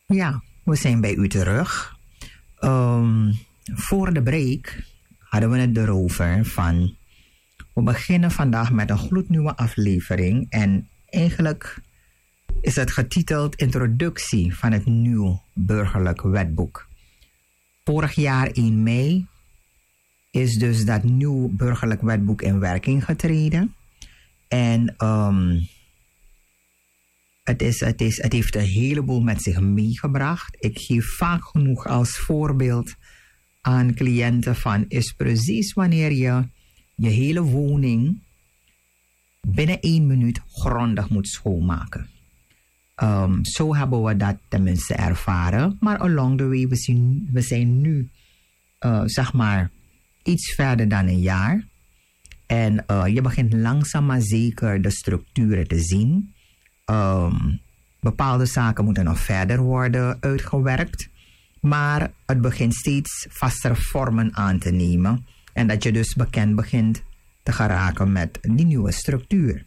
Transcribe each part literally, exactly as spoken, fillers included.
Ja, we zijn bij u terug. Um, voor de break hadden we het erover van... We beginnen vandaag met een gloednieuwe aflevering. En eigenlijk is het getiteld Introductie van het nieuw burgerlijk wetboek. Vorig jaar één mei is dus dat nieuw burgerlijk wetboek in werking getreden. En um, het, is, het, is, het heeft een heleboel met zich meegebracht. Ik geef vaak genoeg als voorbeeld aan cliënten van... is precies wanneer je je hele woning binnen één minuut grondig moet schoonmaken. Um, zo hebben we dat tenminste ervaren. Maar along the way, we, zien, we zijn nu, uh, zeg maar, iets verder dan een jaar. En uh, je begint langzaam maar zeker de structuren te zien. Um, bepaalde zaken moeten nog verder worden uitgewerkt. Maar het begint steeds vastere vormen aan te nemen. En dat je dus bekend begint te geraken met die nieuwe structuur.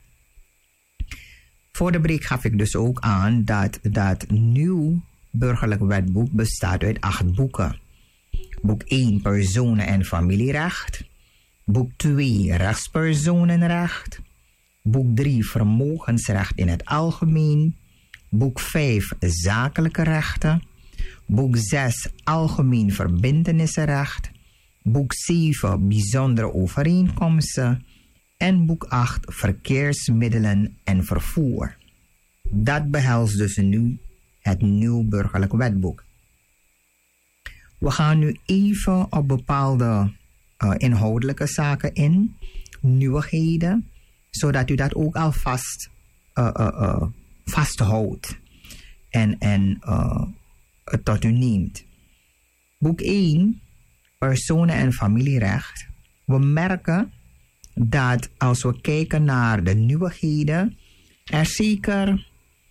Voor de break gaf ik dus ook aan dat dat nieuw burgerlijk wetboek bestaat uit acht boeken. Boek één, personen- en familierecht. Boek twee, rechtspersonenrecht. Boek drie, vermogensrecht in het algemeen. Boek vijf, zakelijke rechten. Boek zes, algemeen verbintenissenrecht. Boek zeven, bijzondere overeenkomsten. En boek acht, verkeersmiddelen en vervoer. Dat behelst dus nu het nieuw burgerlijk wetboek. We gaan nu even op bepaalde uh, inhoudelijke zaken in, nieuwigheden, zodat u dat ook alvast uh, uh, uh, vasthoudt en, en uh, het tot u neemt. Boek één, personen- en familierecht. We merken dat als we kijken naar de nieuwigheden, er zeker,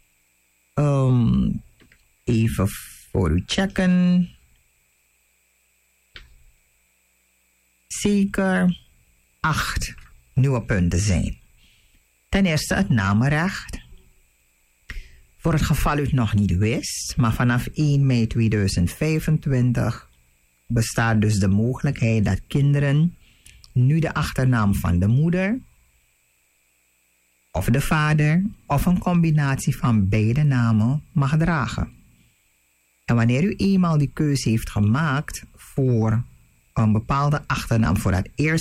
um, even voor u checken, zeker acht nieuwe punten zijn. Ten eerste het namenrecht. Voor het geval u het nog niet wist, maar vanaf één mei tweeduizend vijfentwintig bestaat dus de mogelijkheid dat kinderen nu de achternaam van de moeder of de vader of een combinatie van beide namen mag dragen. En wanneer u eenmaal die keuze heeft gemaakt voor een bepaalde achternaam voor dat eerste